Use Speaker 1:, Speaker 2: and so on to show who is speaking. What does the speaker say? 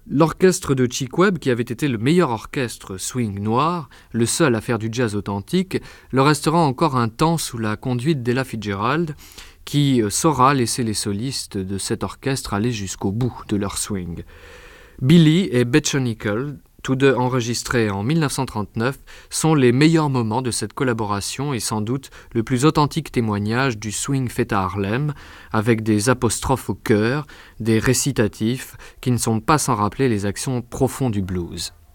Speaker 1: L'orchestre de Chick Webb, qui avait été le meilleur orchestre swing noir, le seul à faire du jazz authentique, le restera encore un temps sous la conduite d'Ella Fitzgerald, qui saura laisser les solistes de cet orchestre aller jusqu'au bout de leur swing. Billy et Betsy Nickel, tous deux enregistrés en 1939, sont les meilleurs moments de cette collaboration et sans doute le plus authentique témoignage du swing fait à Harlem, avec des apostrophes au chœur, des récitatifs qui ne sont pas sans rappeler les accents profonds du blues.